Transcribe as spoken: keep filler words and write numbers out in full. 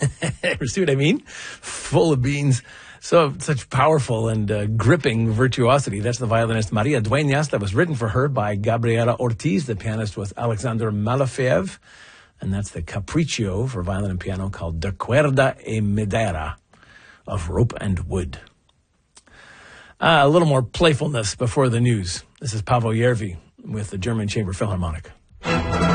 See what I mean? Full of beans. So such powerful and uh, gripping virtuosity. That's the violinist Maria Dueñas. That was written for her by Gabriela Ortiz. The pianist was Alexander Malafeev. And that's the Capriccio for violin and piano called De Cuerda e Madera, of rope and wood. Uh, a little more playfulness before the news. This is Paavo Järvi with the German Chamber Philharmonic.